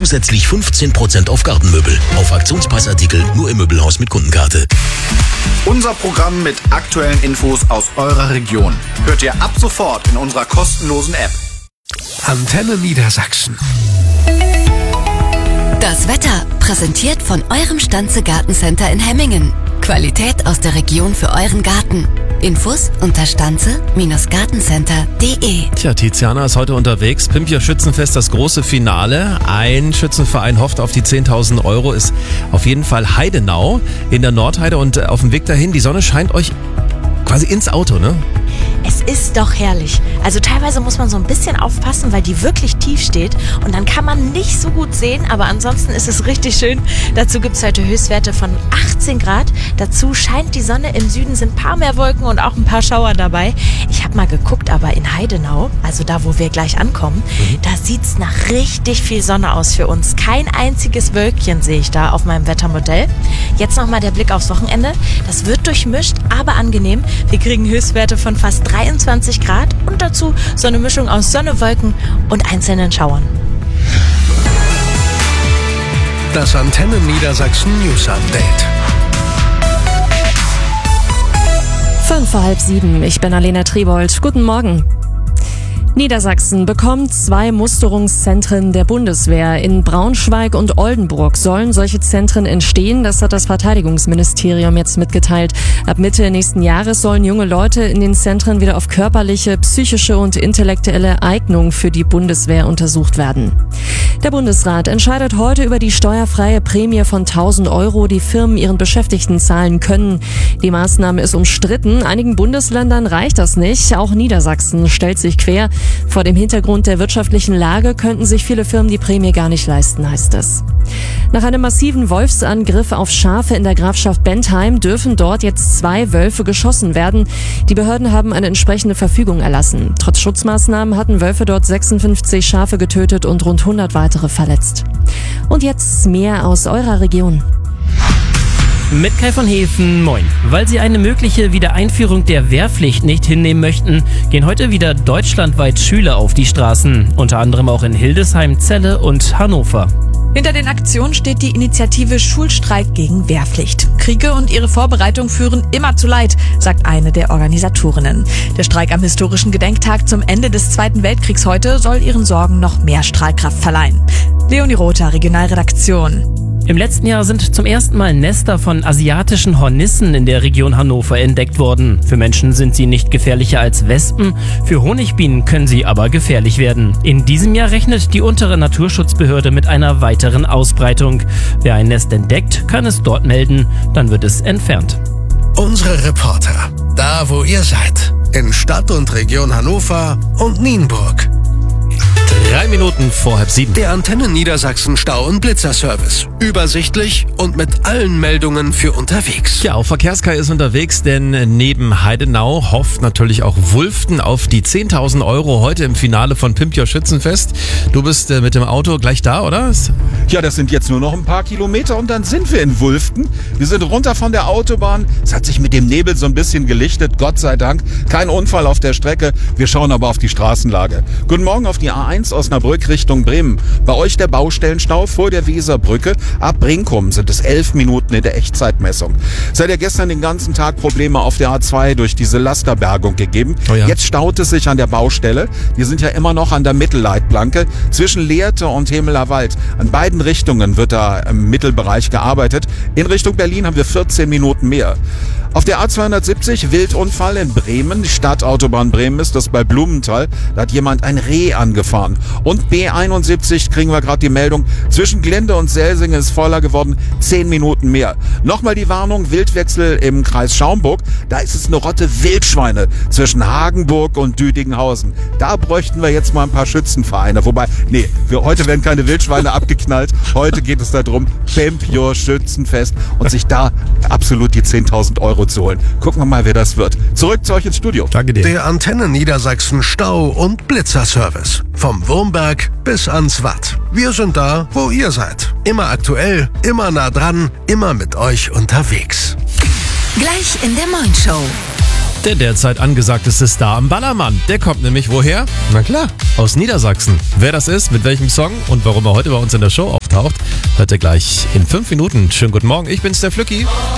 zusätzlich 15% auf Gartenmöbel. Auf Aktionspreisartikel nur im Möbelhaus mit Kundenkarte. Unser Programm mit aktuellen Infos aus eurer Region hört ihr ab sofort in unserer kostenlosen App. Antenne Niedersachsen. Das Wetter präsentiert von eurem Stanze Gartencenter in Hemmingen. Qualität aus der Region für euren Garten. Infos unter stanze-gartencenter.de. Tja, Tiziana ist heute unterwegs. Pimpja Schützenfest, das große Finale. Ein Schützenverein hofft auf die 10.000 Euro, ist auf jeden Fall Heidenau in der Nordheide. Und auf dem Weg dahin, die Sonne scheint euch quasi ins Auto, ne? Es ist doch herrlich. Also teilweise muss man so ein bisschen aufpassen, weil die wirklich tief steht und dann kann man nicht so gut sehen, aber ansonsten ist es richtig schön. Dazu gibt es heute Höchstwerte von 18 Grad. Dazu scheint die Sonne, im Süden sind ein paar mehr Wolken und auch ein paar Schauer dabei. Ich habe mal geguckt, aber in Heidenau, also da, wo wir gleich ankommen, da sieht es nach richtig viel Sonne aus für uns. Kein einziges Wölkchen sehe ich da auf meinem Wettermodell. Jetzt nochmal der Blick aufs Wochenende. Das wird durchmischt, aber angenehm. Wir kriegen Höchstwerte von fast 23 Grad und dazu so eine Mischung aus Sonne, Wolken und einzelnen Schauern. Das Antenne Niedersachsen News Update. 6:05. Ich bin Alena Triebold. Guten Morgen. Niedersachsen bekommt 2 Musterungszentren der Bundeswehr. In Braunschweig und Oldenburg sollen solche Zentren entstehen. Das hat das Verteidigungsministerium jetzt mitgeteilt. Ab Mitte nächsten Jahres sollen junge Leute in den Zentren wieder auf körperliche, psychische und intellektuelle Eignung für die Bundeswehr untersucht werden. Der Bundesrat entscheidet heute über die steuerfreie Prämie von 1.000 Euro, die Firmen ihren Beschäftigten zahlen können. Die Maßnahme ist umstritten. Einigen Bundesländern reicht das nicht. Auch Niedersachsen stellt sich quer. Vor dem Hintergrund der wirtschaftlichen Lage könnten sich viele Firmen die Prämie gar nicht leisten, heißt es. Nach einem massiven Wolfsangriff auf Schafe in der Grafschaft Bentheim dürfen dort jetzt 2 Wölfe geschossen werden. Die Behörden haben eine entsprechende Verfügung erlassen. Trotz Schutzmaßnahmen hatten Wölfe dort 56 Schafe getötet und rund 100 weitere verletzt. Und jetzt mehr aus eurer Region. Mit Kai von Hefen, moin. Weil sie eine mögliche Wiedereinführung der Wehrpflicht nicht hinnehmen möchten, gehen heute wieder deutschlandweit Schüler auf die Straßen. Unter anderem auch in Hildesheim, Celle und Hannover. Hinter den Aktionen steht die Initiative Schulstreik gegen Wehrpflicht. Kriege und ihre Vorbereitung führen immer zu Leid, sagt eine der Organisatorinnen. Der Streik am historischen Gedenktag zum Ende des Zweiten Weltkriegs heute soll ihren Sorgen noch mehr Strahlkraft verleihen. Leonie Rother, Regionalredaktion. Im letzten Jahr sind zum ersten Mal Nester von asiatischen Hornissen in der Region Hannover entdeckt worden. Für Menschen sind sie nicht gefährlicher als Wespen, für Honigbienen können sie aber gefährlich werden. In diesem Jahr rechnet die untere Naturschutzbehörde mit einer weiteren Ausbreitung. Wer ein Nest entdeckt, kann es dort melden, dann wird es entfernt. Unsere Reporter, da wo ihr seid, in Stadt und Region Hannover und Nienburg. 3 Minuten vor 6:30. Der Antenne Niedersachsen Stau- und Blitzerservice. Übersichtlich und mit allen Meldungen für unterwegs. Ja, auch Verkehrskai ist unterwegs, denn neben Heidenau hofft natürlich auch Wulften auf die 10.000 Euro heute im Finale von Pimpja Schützenfest. Du bist mit dem Auto gleich da, oder? Ja, das sind jetzt nur noch ein paar Kilometer und dann sind wir in Wulften. Wir sind runter von der Autobahn. Es hat sich mit dem Nebel so ein bisschen gelichtet, Gott sei Dank. Kein Unfall auf der Strecke. Wir schauen aber auf die Straßenlage. Guten Morgen auf die A1 Osnabrück Richtung Bremen. Bei euch der Baustellenstau vor der Weserbrücke. Ab Brinkum sind es 11 Minuten in der Echtzeitmessung. Seit ja gestern den ganzen Tag Probleme auf der A2 durch diese Lasterbergung gegeben. Oh ja. Jetzt staut es sich an der Baustelle. Wir sind ja immer noch an der Mittelleitplanke zwischen Lehrte und Hemeler Wald. An beiden Richtungen wird da im Mittelbereich gearbeitet. In Richtung Berlin haben wir 14 Minuten mehr. Auf der A270 Wildunfall in Bremen, die Stadtautobahn Bremen ist das bei Blumenthal. Da hat jemand ein Reh angefahren. Und B71 kriegen wir gerade die Meldung, zwischen Glinde und Selsingen ist voller geworden, 10 Minuten mehr. Nochmal die Warnung, Wildwechsel im Kreis Schaumburg. Da ist es eine Rotte Wildschweine zwischen Hagenburg und Düdinghausen. Da bräuchten wir jetzt mal ein paar Schützenvereine. Wobei, heute werden keine Wildschweine abgeknallt. Heute geht es darum, Pimpja Schützenfest und sich da absolut die 10.000 Euro zu holen. Gucken wir mal, wer das wird. Zurück zu euch ins Studio. Danke dir. Der Antenne Niedersachsen Stau- und Blitzerservice. Vom Wurmberg bis ans Watt. Wir sind da, wo ihr seid. Immer aktuell, immer nah dran, immer mit euch unterwegs. Gleich in der Moin Show. Der derzeit angesagteste Star am Ballermann. Der kommt nämlich woher? Na klar, aus Niedersachsen. Wer das ist, mit welchem Song und warum er heute bei uns in der Show auftaucht, hört ihr gleich in 5 Minuten. Schönen guten Morgen, ich bin's, der Flücki.